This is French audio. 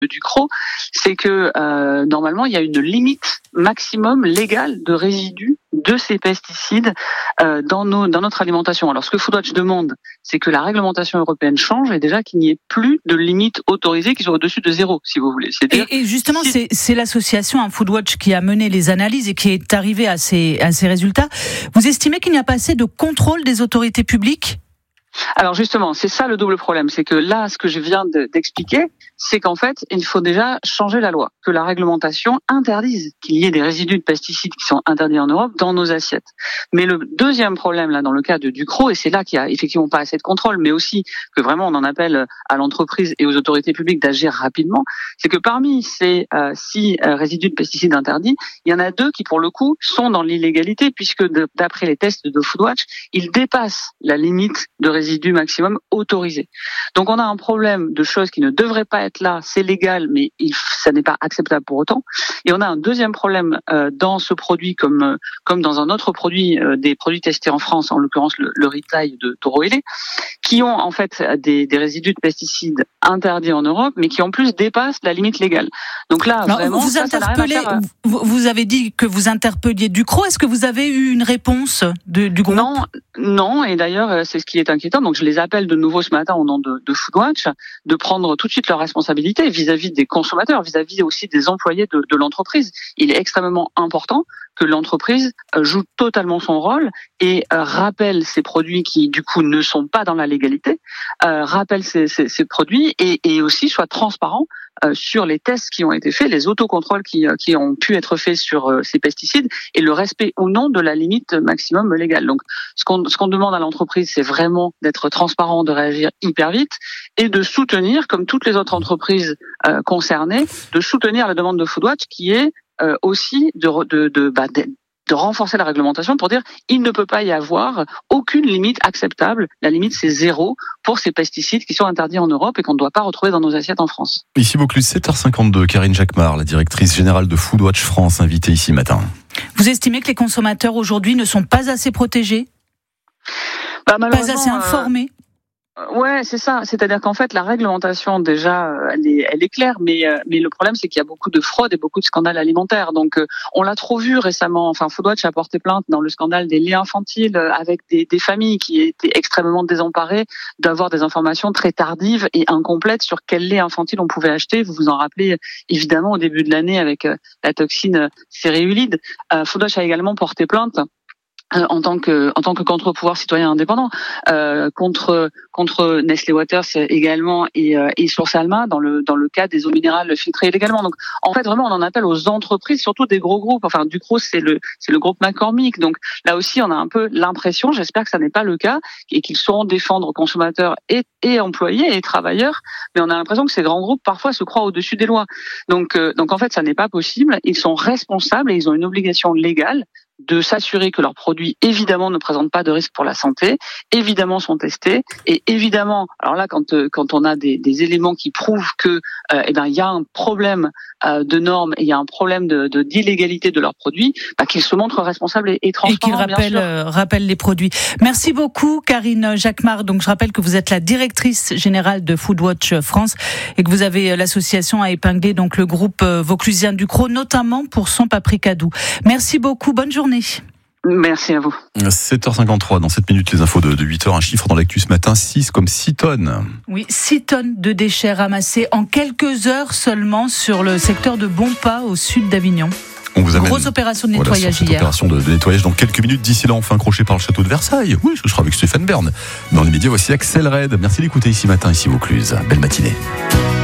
Ducrot, c'est que normalement il y a une limite maximum légale de résidus de ces pesticides dans notre alimentation. Alors ce que Foodwatch demande, c'est que la réglementation européenne change et déjà qu'il n'y ait plus de limite autorisée qui soit au-dessus de 0, si vous voulez. Et justement, c'est l'association Foodwatch qui a mené les analyses et qui est arrivée à ces résultats. Vous estimez qu'il n'y a pas assez de contrôle des autorités publiques ? Alors justement, c'est ça le double problème, c'est que là, ce que je viens d'expliquer, c'est qu'en fait, il faut déjà changer la loi, que la réglementation interdise qu'il y ait des résidus de pesticides qui sont interdits en Europe dans nos assiettes. Mais le deuxième problème, là, dans le cas de Ducrot, et c'est là qu'il y a effectivement pas assez de contrôle, mais aussi que vraiment on en appelle à l'entreprise et aux autorités publiques d'agir rapidement, c'est que parmi ces 6 résidus de pesticides interdits, il y en a 2 qui, pour le coup, sont dans l'illégalité, puisque d'après les tests de Foodwatch, ils dépassent la limite de résidus maximum autorisés. Donc on a un problème de choses qui ne devraient pas être là, c'est légal, mais ça n'est pas acceptable pour autant. Et on a un deuxième problème dans ce produit comme dans un autre produit, des produits testés en France, en l'occurrence le Retail de Toro Healey, qui ont en fait des résidus de pesticides interdits en Europe, mais qui en plus dépassent la limite légale. Donc là, alors, vraiment, vous avez dit que vous interpelliez Ducrot. Est-ce que vous avez eu une réponse du groupe ? Non, et d'ailleurs, c'est ce qui est inquiétant. Donc je les appelle de nouveau ce matin au nom de Foodwatch, de prendre tout de suite leurs responsabilités vis-à-vis des consommateurs, vis-à-vis aussi des employés de l'entreprise. Il est extrêmement important que l'entreprise joue totalement son rôle et rappelle ces produits qui, du coup, ne sont pas dans la légalité, rappelle ces produits et aussi soit transparent sur les tests qui ont été faits, les autocontrôles qui ont pu être faits sur ces pesticides et le respect ou non de la limite maximum légale. Donc, ce qu'on demande à l'entreprise, c'est vraiment d'être transparent, de réagir hyper vite et de soutenir, comme toutes les autres entreprises concernées, de soutenir la demande de Foodwatch qui est aussi de renforcer la réglementation pour dire il ne peut pas y avoir aucune limite acceptable. La limite, c'est 0 pour ces pesticides qui sont interdits en Europe et qu'on ne doit pas retrouver dans nos assiettes en France. Ici Vaucluse, 7h52, Karine Jacquemart, la directrice générale de Foodwatch France, invitée ici matin. Vous estimez que les consommateurs aujourd'hui ne sont pas assez protégés ? Pas assez informés ? Ouais, c'est ça. C'est-à-dire qu'en fait, la réglementation, déjà, elle est claire, mais le problème, c'est qu'il y a beaucoup de fraude et beaucoup de scandales alimentaires. Donc, on l'a trop vu récemment. Enfin, Foodwatch a porté plainte dans le scandale des laits infantiles avec des familles qui étaient extrêmement désemparées d'avoir des informations très tardives et incomplètes sur quel lait infantile on pouvait acheter. Vous vous en rappelez, évidemment, au début de l'année avec la toxine céréulide. Foodwatch a également porté plainte en tant que contre-pouvoir citoyen indépendant contre Nestlé Waters également et Source Alma dans le cas des eaux minérales filtrées illégalement. Donc en fait vraiment on en appelle aux entreprises, surtout des gros groupes. Enfin Ducrot c'est le groupe McCormick. Donc là aussi on a un peu l'impression, j'espère que ça n'est pas le cas et qu'ils sauront défendre consommateurs et employés et travailleurs, mais on a l'impression que ces grands groupes parfois se croient au-dessus des lois. Donc en fait ça n'est pas possible, ils sont responsables et ils ont une obligation légale de s'assurer que leurs produits, évidemment, ne présentent pas de risque pour la santé, évidemment sont testés, et évidemment, alors là, quand on a des éléments qui prouvent que, il y a un problème de normes et il y a un problème d'illégalité de leurs produits, qu'ils se montrent responsables et transparents. Et qu'ils rappellent les produits. Merci beaucoup, Karine Jacquemart. Donc, je rappelle que vous êtes la directrice générale de Foodwatch France et que vous avez l'association à épingler donc le groupe vauclusien Ducrot, notamment pour son paprika doux. Merci beaucoup. Bonne journée. Merci à vous. 7h53, dans 7 minutes, les infos de 8h, un chiffre dans l'actu ce matin, 6 tonnes. Oui, 6 tonnes de déchets ramassés en quelques heures seulement sur le secteur de Bonpas, au sud d'Avignon. On vous amène, grosse opération de nettoyage hier. Opération de nettoyage dans quelques minutes. D'ici là, on fait un crochet par le château de Versailles. Oui, ce sera avec Stéphane Bern. Dans les médias, voici Axel Red. Merci d'écouter ici matin, ici Vaucluse. Belle matinée.